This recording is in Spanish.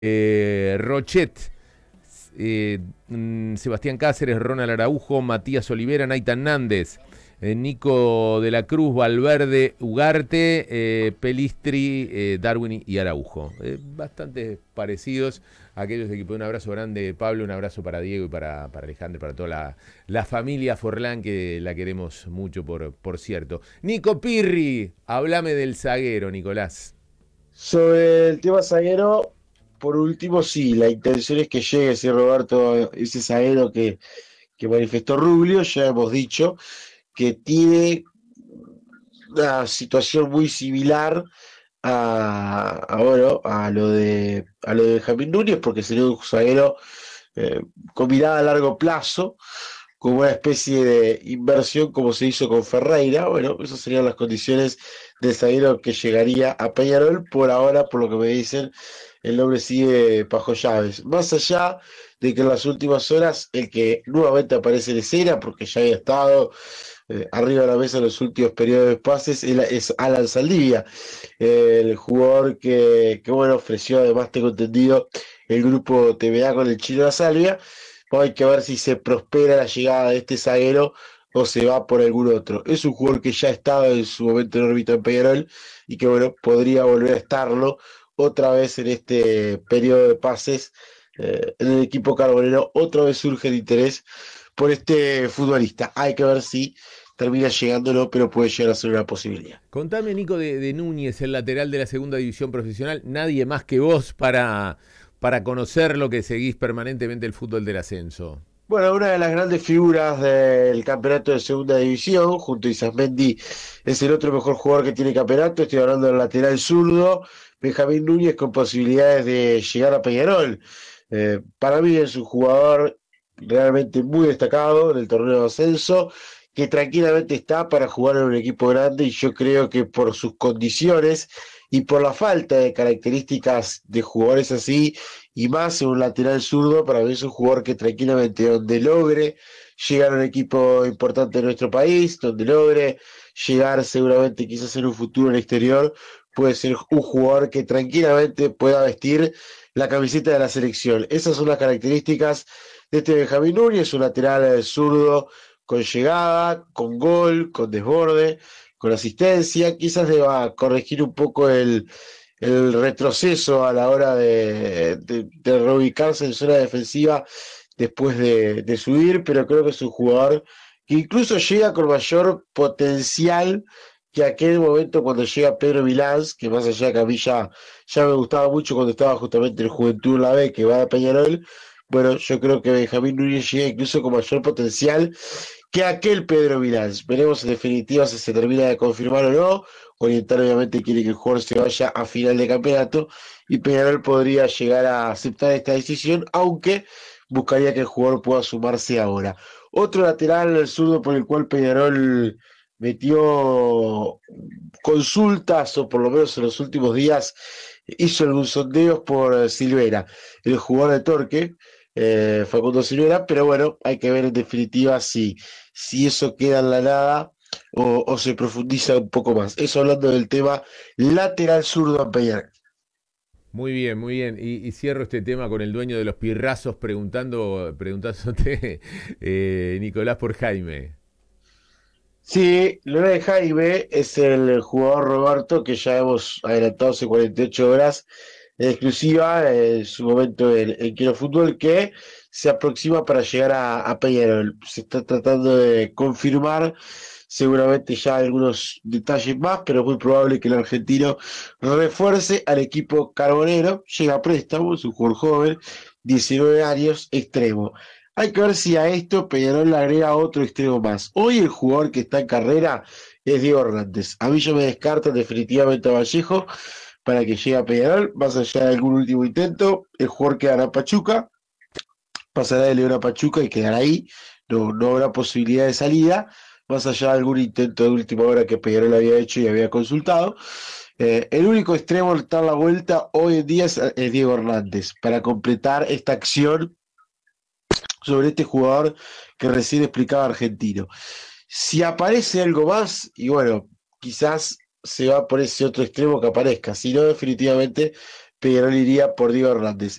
Rochet, Sebastián Cáceres, Ronald Araujo, Matías Olivera, Naitan Nández, Nico de la Cruz, Valverde, Ugarte, Pelistri, Darwin y Araujo. Bastante parecidos a aquellos equipos. Un abrazo grande, Pablo, un abrazo para Diego y para Alejandro, para toda la familia Forlán, que la queremos mucho, por cierto. Nico Pirri, háblame del zaguero, Nicolás. Sobre el tema zaguero, por último, sí, la intención es que llegue ese Roberto, ese zaguero que manifestó Rubio. Ya hemos dicho que tiene una situación muy similar bueno, a lo de Benjamín Núñez, porque sería un zaguero con mirada a largo plazo, como una especie de inversión como se hizo con Ferreira. Bueno, esas serían las condiciones del zaguero que llegaría a Peñarol. Por ahora, por lo que me dicen, el nombre sigue Pajo Llaves. Más allá de que en las últimas horas el que nuevamente aparece en escena, porque ya había estado arriba de la mesa en los últimos periodos de pases, es Alan Saldivia, el jugador que bueno, ofreció, además tengo entendido, el grupo TVA con el Chino La Salvia. Hay que ver si se prospera la llegada de este zaguero o se va por algún otro. Es un jugador que ya ha estado en su momento en órbita en Peñarol y que bueno, podría volver a estarlo otra vez en este periodo de pases en el equipo carbonero. Otra vez surge el interés por este futbolista. Hay que ver si termina llegándolo, pero puede llegar a ser una posibilidad. Contame, Nico, de Núñez, el lateral de la segunda división profesional. Nadie más que vos para conocer lo que seguís permanentemente el fútbol del ascenso. Bueno, una de las grandes figuras del campeonato de segunda división, junto a Isasmendi, es el otro mejor jugador que tiene campeonato. Estoy hablando del lateral zurdo, Benjamín Núñez, con posibilidades de llegar a Peñarol. Para mí es un jugador realmente muy destacado en el torneo de ascenso, que tranquilamente está para jugar en un equipo grande, y yo creo que por sus condiciones y por la falta de características de jugadores así, y más en un lateral zurdo, para mí es un jugador que tranquilamente, donde logre llegar a un equipo importante de nuestro país, donde logre llegar seguramente quizás en un futuro en el exterior, puede ser un jugador que tranquilamente pueda vestir la camiseta de la selección. Esas son las características de este Benjamín Núñez, un lateral zurdo con llegada, con gol, con desborde, con asistencia. Quizás deba corregir un poco el retroceso a la hora de reubicarse en zona defensiva después de subir, pero creo que es un jugador que incluso llega con mayor potencial que aquel momento cuando llega Pedro Milán, que más allá de que a mí ya me gustaba mucho cuando estaba justamente en Juventud en la B, que va a Peñarol. Bueno, yo creo que Benjamín Núñez llega incluso con mayor potencial que aquel Pedro Milán. Veremos en definitiva si se termina de confirmar o no. Oriental obviamente quiere que el jugador se vaya a final de campeonato, y Peñarol podría llegar a aceptar esta decisión, aunque buscaría que el jugador pueda sumarse ahora. Otro lateral el zurdo por el cual Peñarol metió consultas, o por lo menos en los últimos días hizo algunos sondeos por Silvera, el jugador de Torque, Facundo Silvera. Pero bueno, hay que ver en definitiva si eso queda en la nada o se profundiza un poco más. Eso hablando del tema lateral zurdo en Peñarol. Muy bien, muy bien. Y cierro este tema con el dueño de los pirrazos preguntándote, Nicolás, por Jaime. Sí, lo de Jaime es el jugador Roberto que ya hemos adelantado hace 48 horas en exclusiva en su momento en Quiero Fútbol, que se aproxima para llegar a Peñarol. Se está tratando de confirmar seguramente ya algunos detalles más, pero es muy probable que el argentino refuerce al equipo carbonero. Llega a préstamo, es un jugador joven, 19 años, extremo. Hay que ver si a esto Peñarol le agrega otro extremo más. Hoy el jugador que está en carrera es Diego Hernández. A mí yo me descarto definitivamente a Vallejo para que llegue a Peñarol, más allá de algún último intento. El jugador quedará a Pachuca, pasará de León a Pachuca y quedará ahí. No habrá posibilidad de salida, más allá de algún intento de última hora que Peñarol había hecho y había consultado. El único extremo al dar la vuelta hoy en día es Diego Hernández, para completar esta acción sobre este jugador que recién explicaba argentino. Si aparece algo más, y bueno, quizás se va por ese otro extremo que aparezca. Si no, definitivamente Peñarol iría por Diego Hernández.